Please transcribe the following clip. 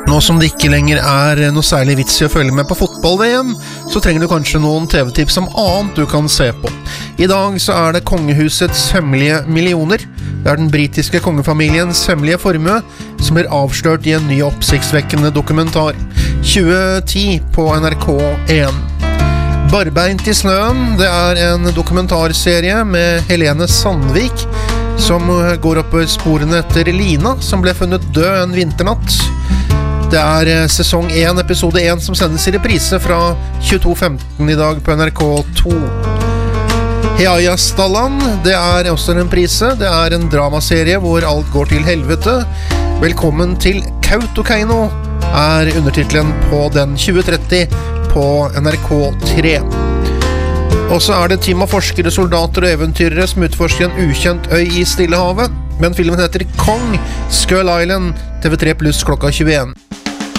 Nå som det ikke lenger noe særlig vits I å følge med på fotball-VM, så trenger du kanskje noen TV-tips om annet du kan se på. I dag så det kongehusets hemmelige millioner. Det den britiske kongefamiliens hemmelige formue som blir avslørt I en ny oppsiktsvekkende dokumentar. 2010 på NRK1. Barbeint I snøen, det en dokumentarserie med Helene Sandvik, som går opp sporene etter Lina, som ble funnet død en vinternatt. Det sesong 1, episode 1, som sendes I reprise fra 22.15 I dag på NRK2. Heajastallan, det også en reprise. Det en dramaserie hvor alt går til helvete. Velkommen til Kautokeino, undertitlen på den 2030 på NRK3. Og så det team av forskere, soldater og eventyrere som utforsker en ukjent øy I Stillehavet. Men filmen heter Kong, Skull Island, TV3 Plus klokka 21.